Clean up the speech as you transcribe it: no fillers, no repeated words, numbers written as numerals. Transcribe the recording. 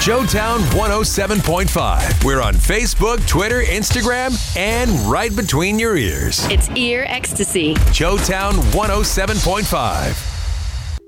Joetown 107.5. We're on Facebook, Twitter, Instagram, and right between your ears. It's ear ecstasy. Joetown 107.5.